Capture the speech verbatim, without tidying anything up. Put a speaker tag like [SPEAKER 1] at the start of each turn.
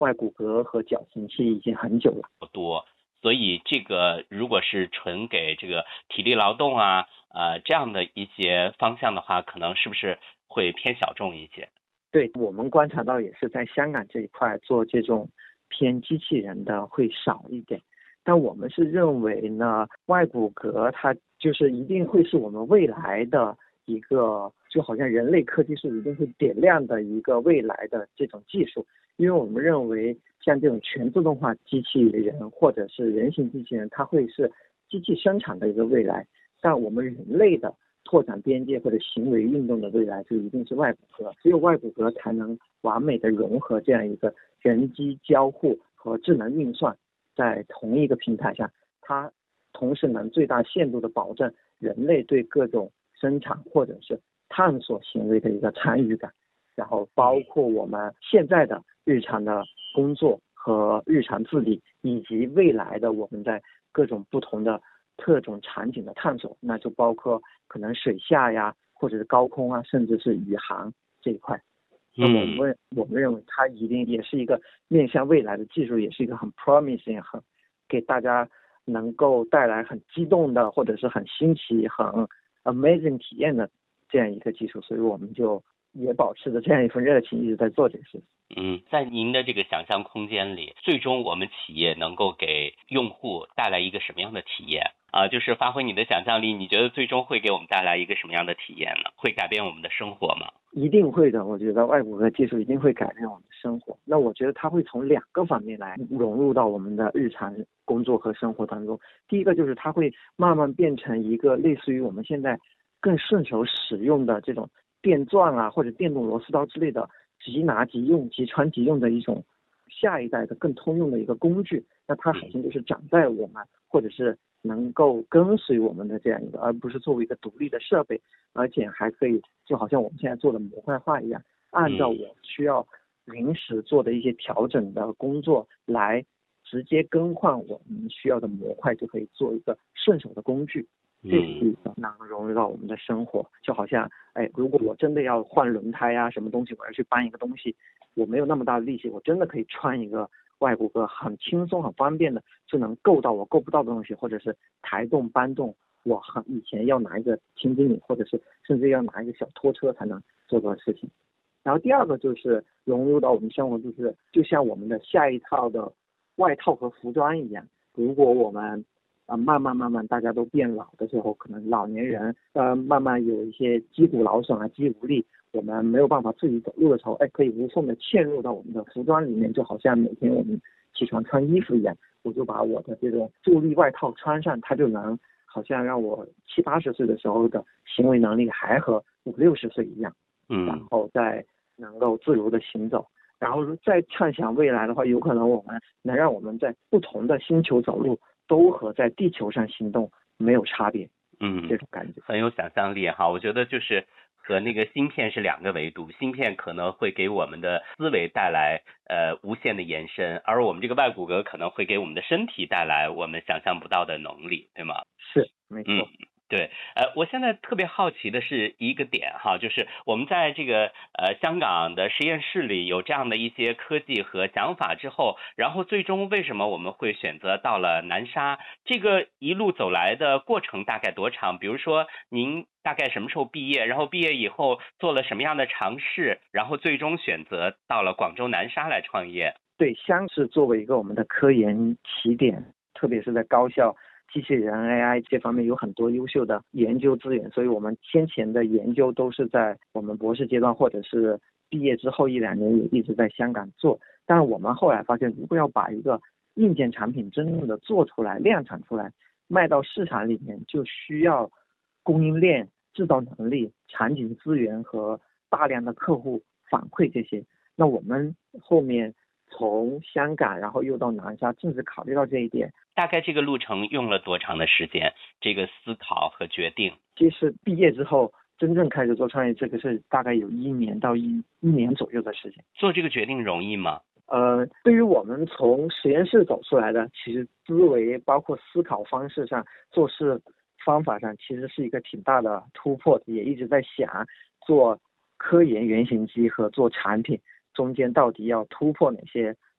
[SPEAKER 1] 外骨骼和矫形器已经很久了。
[SPEAKER 2] 多，所以这个如果是纯给这个体力劳动啊，呃这样的一些方向的话，可能是不是会偏小众一些？
[SPEAKER 1] 对，我们观察到也是在香港这一块做这种偏机器人的会少一点，但我们是认为呢，外骨骼它就是一定会是我们未来的一个，就好像人类科技是一定会点亮的一个未来的这种技术，因为我们认为像这种全自动化机器人或者是人形机器人，它会是机器生产的一个未来，但我们人类的拓展边界或者行为运动的未来就一定是外骨骼，只有外骨骼才能完美的融合这样一个人机交互和智能运算在同一个平台上，它同时能最大限度的保证人类对各种生产或者是探索行为的一个参与感，然后包括我们现在的日常的工作和日常自理，以及未来的我们在各种不同的特种场景的探索，那就包括可能水下呀，或者是高空啊，甚至是宇航这一块。那我们我们认为它一定也是一个面向未来的技术，也是一个很 promising 很给大家能够带来很激动的或者是很新奇很 amazing 体验的这样一个技术，所以我们就也保持着这样一份热情，一直在做这个事情。
[SPEAKER 2] 嗯，在您的这个想象空间里，最终我们企业能够给用户带来一个什么样的体验啊？就是发挥你的想象力，你觉得最终会给我们带来一个什么样的体验呢？会改变我们的生活吗？
[SPEAKER 1] 一定会的，我觉得外骨骼技术一定会改变我们的生活。那我觉得它会从两个方面来融入到我们的日常工作和生活当中。第一个就是它会慢慢变成一个类似于我们现在更顺手使用的这种电钻啊，或者电动螺丝刀之类的即拿即用、即穿即用的一种下一代的更通用的一个工具。那它好像就是长在我们，或者是能够跟随我们的这样一个，而不是作为一个独立的设备，而且还可以就好像我们现在做的模块化一样，按照我需要临时做的一些调整的工作来直接更换我们需要的模块，就可以做一个顺手的工具。这是一个能融入到我们的生活，就好像哎，如果我真的要换轮胎啊，什么东西我要去搬一个东西，我没有那么大的力气，我真的可以穿一个外骨骼，很轻松很方便的就能够到我够不到的东西，或者是抬动搬动我很以前要拿一个轻机米，或者是甚至要拿一个小拖车才能做的事情。然后第二个就是融入到我们生活，就是就像我们的下一套的外套和服装一样，如果我们呃，慢慢慢慢大家都变老的时候，可能老年人呃慢慢有一些肌骨劳损啊、肌无力，我们没有办法自己走路的时候，哎，可以无缝的嵌入到我们的服装里面，就好像每天我们起床穿衣服一样，我就把我的这种助力外套穿上，它就能好像让我七八十岁的时候的行为能力还和五六十岁一样，
[SPEAKER 2] 嗯，
[SPEAKER 1] 然后再能够自如的行走。然后再畅想未来的话，有可能我们能让我们在不同的星球走路，都和在地球上行动没有差别。
[SPEAKER 2] 嗯，
[SPEAKER 1] 这种感觉
[SPEAKER 2] 很有想象力哈。我觉得就是和那个芯片是两个维度，芯片可能会给我们的思维带来呃无限的延伸，而我们这个外骨骼可能会给我们的身体带来我们想象不到的能力，对吗？
[SPEAKER 1] 是，没错。
[SPEAKER 2] 嗯，对，呃，我现在特别好奇的是一个点哈，就是我们在这个呃香港的实验室里有这样的一些科技和想法之后，然后最终为什么我们会选择到了南沙？这个一路走来的过程大概多长？比如说您大概什么时候毕业？然后毕业以后做了什么样的尝试？然后最终选择到了广州南沙来创业？
[SPEAKER 1] 对，香是作为一个我们的科研起点，特别是在高校。机器人 A I 这方面有很多优秀的研究资源，所以我们先前的研究都是在我们博士阶段或者是毕业之后一两年也一直在香港做。但是我们后来发现，如果要把一个硬件产品真正的做出来、量产出来，卖到市场里面，就需要供应链、制造能力、场景资源和大量的客户反馈这些。那我们后面从香港然后又到南沙，正是考虑到这一点。
[SPEAKER 2] 大概这个路程用了多长的时间？这个思考和决定？
[SPEAKER 1] 其实毕业之后真正开始做创业，这个是大概有一年到一一年左右的时间。
[SPEAKER 2] 做这个决定容易吗？
[SPEAKER 1] 呃，对于我们从实验室走出来的，其实思维包括思考方式上、做事方法上，其实是一个挺大的突破的。也一直在想，做科研原型机和做产品中间到底要突破哪些